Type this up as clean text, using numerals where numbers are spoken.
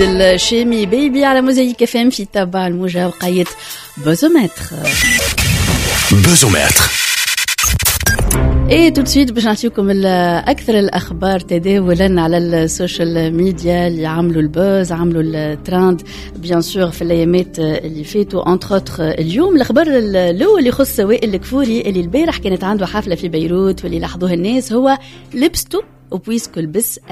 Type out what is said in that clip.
الشامي بيبي على موزايك FM في تبع الموجة وقاية بوزومتر. ايه tout de suite باش نعطيكم اكثر الاخبار تداولا على السوشيال ميديا اللي عملوا البوز، عملوا الترند بيان سور في الايامات اللي فاتوا. انتر اوتر اليوم الاخبار الاول اللي يخص وائل الكفوري اللي البارح كانت عنده حفله في بيروت واللي لاحظوها الناس هو لبسته وبويسكو لبس